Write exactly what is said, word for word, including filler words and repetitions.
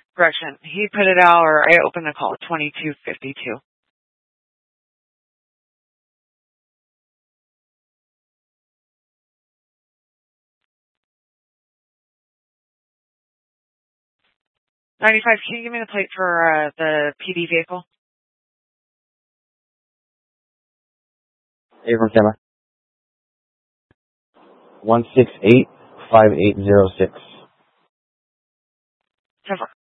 Correction. He put it out, or I opened the call, twenty-two fifty-two. ninety-five, can you give me the plate for uh, the P D vehicle? Abram Camera. one six eight five eight zero six. Trevor.